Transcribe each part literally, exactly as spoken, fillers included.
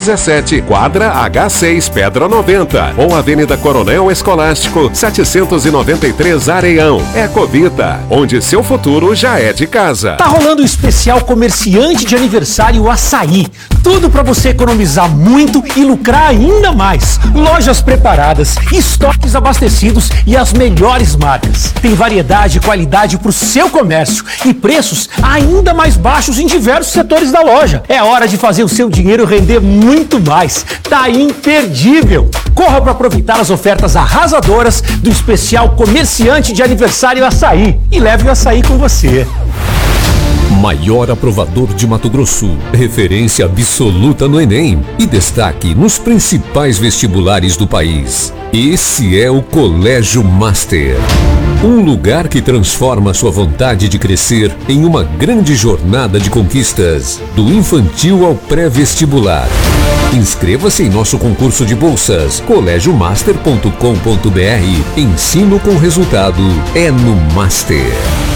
dezessete, quadra H seis, Pedra noventa, ou Avenida Coronel Escolástico, setecentos e noventa e três, Areião. Ecovita, onde seu futuro já é de casa. Tá rolando o especial comerciante de aniversário Açaí. Tudo para você economizar muito e lucrar ainda mais. Lojas preparadas, estoques abastecidos e as melhores marcas. Tem variedade e qualidade para o seu comércio e preços ainda mais baixos em diversos setores da loja. É hora de fazer o seu dinheiro render muito mais. Tá imperdível! Corra para aproveitar as ofertas arrasadoras do especial comerciante de aniversário Açaí e leve o açaí com você. Maior aprovador de Mato Grosso, referência absoluta no Enem e destaque nos principais vestibulares do país. Esse é o Colégio Master. Um lugar que transforma sua vontade de crescer em uma grande jornada de conquistas, do infantil ao pré-vestibular. Inscreva-se em nosso concurso de bolsas, colégio master ponto com ponto br. Ensino com resultado é no Master.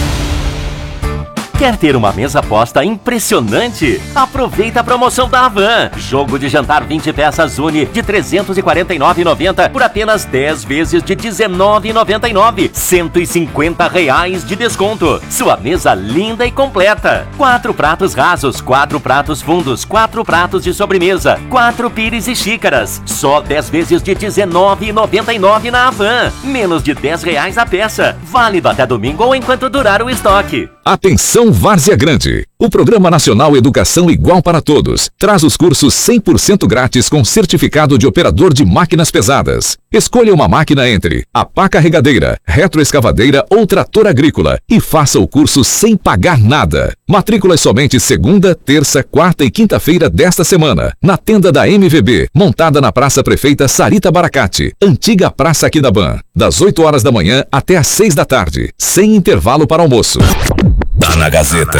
Quer ter uma mesa posta impressionante? Aproveita a promoção da Havan. Jogo de jantar vinte peças Uni de trezentos e quarenta e nove reais e noventa centavos por apenas dez vezes de dezenove reais e noventa e nove centavos. cento e cinquenta reais de desconto. Sua mesa linda e completa. Quatro pratos rasos, quatro pratos fundos, quatro pratos de sobremesa, quatro pires e xícaras. Só dez vezes de dezenove reais e noventa e nove centavos na Havan. Menos de dez reais a peça. Válido até domingo ou enquanto durar o estoque. Atenção Várzea Grande! O Programa Nacional Educação Igual para Todos traz os cursos cem por cento grátis com certificado de operador de máquinas pesadas. Escolha uma máquina entre a pá carregadeira, retroescavadeira ou trator agrícola e faça o curso sem pagar nada. Matrículas somente segunda, terça, quarta e quinta-feira desta semana, na tenda da M V B, montada na Praça Prefeita Sarita Baracate, antiga Praça Aquidabã, das oito horas da manhã até às seis da tarde, sem intervalo para almoço. Tá na Gazeta.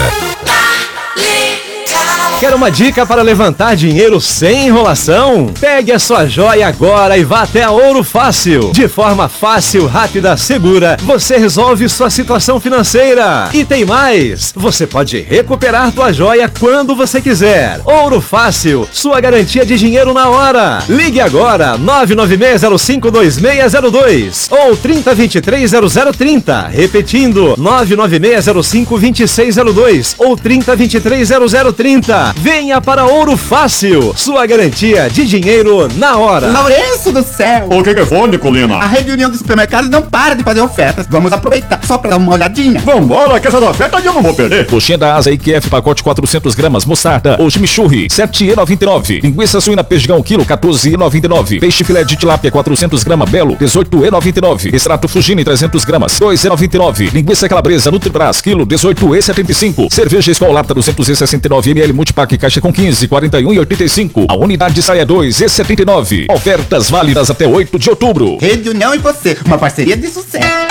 Quer uma dica para levantar dinheiro sem enrolação? Pegue a sua joia agora e vá até a Ouro Fácil. De forma fácil, rápida, segura, você resolve sua situação financeira. E tem mais! Você pode recuperar sua joia quando você quiser. Ouro Fácil, sua garantia de dinheiro na hora. Ligue agora, nove nove seis zero cinco dois seis zero dois ou trinta, vinte e três, zero zero trinta. Repetindo, nove nove seis zero cinco dois seis zero dois ou trinta, vinte e três, zero zero trinta. Venha para Ouro Fácil, sua garantia de dinheiro na hora. Lourenço do céu! O que que foi, Nicolina? A Rede União dos Supermercados não para de fazer ofertas. Vamos aproveitar só para dar uma olhadinha. Vambora, que essas ofertas eu não vou perder. Coxinha da asa I Q F, pacote quatrocentas gramas, mostarda ou chimichurri, sete reais e noventa e nove centavos. Linguiça suína perdigão, quilo, quatorze reais e noventa e nove centavos. Peixe filé de tilápia, quatrocentas gramas, belo, dezoito reais e noventa e nove centavos. Extrato Fugini, trezentas gramas, dois reais e noventa e nove centavos. Linguiça calabresa, Nutribras, quilo, dezoito reais e setenta e cinco centavos. Cerveja Skol Lata, duzentos e sessenta e nove mililitros, multipack, caixa com quinze, quarenta e um e oitenta e cinco. A unidade sai a dois reais e setenta e nove centavos. Ofertas válidas até oito de outubro. Rede União e você, uma parceria de sucesso.